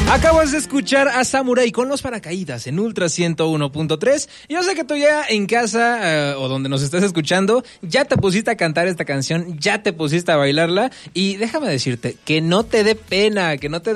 Acabas de escuchar a Samurai con los paracaídas en Ultra 101.3. Yo sé que tú ya en casa o donde nos estés escuchando ya te pusiste a cantar esta canción, ya te pusiste a bailarla y déjame decirte que no te dé pena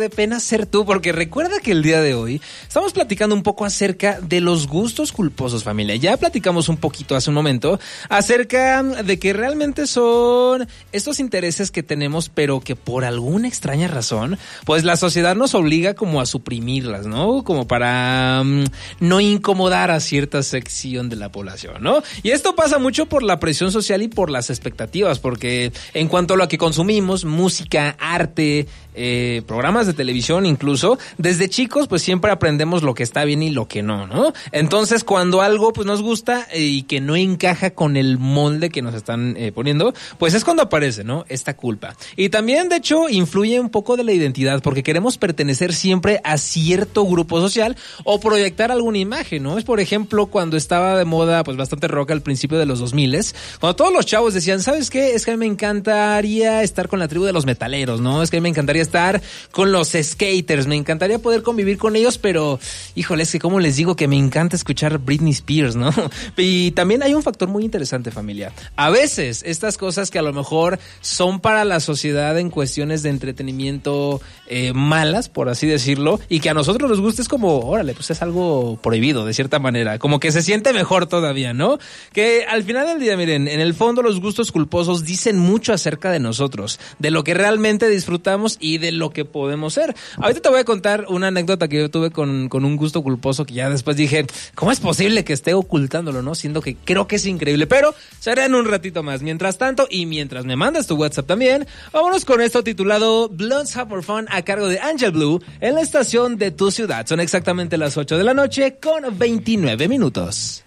ser tú, porque recuerda que el día de hoy estamos platicando un poco acerca de los gustos culposos, familia. Ya platicamos un poquito hace un momento acerca de que realmente son estos intereses que tenemos, pero que por alguna extraña razón, pues la sociedad nos obliga como a suprimirlas, ¿no? Como para no incomodar a cierta sección de la población, ¿no? Y esto pasa mucho por la presión social y por las expectativas, porque en cuanto a lo que consumimos, música, arte, programas de televisión incluso, desde chicos pues siempre aprendemos lo que está bien y lo que no, ¿no? Entonces cuando algo pues nos gusta y que no encaja con el molde que nos están poniendo, pues es cuando aparece, ¿no? Esta culpa. Y también de hecho influye un poco de la identidad, porque queremos pertenecer siempre a cierto grupo social o proyectar alguna imagen, ¿no? Es por ejemplo cuando estaba de moda pues bastante rock al principio de los 2000s, cuando todos los chavos decían, ¿sabes qué? Es que a mí me encantaría estar con la tribu de los metaleros, ¿no? Es que a mí me encantaría estar con los skaters, me encantaría poder convivir con ellos, pero híjole, es que como les digo que me encanta escuchar Britney Spears, ¿no? Y también hay un factor muy interesante, familia. A veces estas cosas que a lo mejor son para la sociedad en cuestiones de entretenimiento malas, por así decirlo, y que a nosotros nos gusta, es como, órale, pues es algo prohibido de cierta manera, como que se siente mejor todavía, ¿no? Que al final del día, miren, en el fondo los gustos culposos dicen mucho acerca de nosotros, de lo que realmente disfrutamos y de lo que podemos ser. Ahorita te voy a contar una anécdota que yo tuve con un gusto culposo que ya después dije, ¿cómo es posible que esté ocultándolo, no? Siendo que creo que es increíble, pero será en un ratito más. Mientras tanto, y mientras me mandas tu WhatsApp también, vámonos con esto titulado Blondes Have More Fun a cargo de Angel Blue en la estación de tu ciudad. Son exactamente las 8 de la noche con 29 minutos.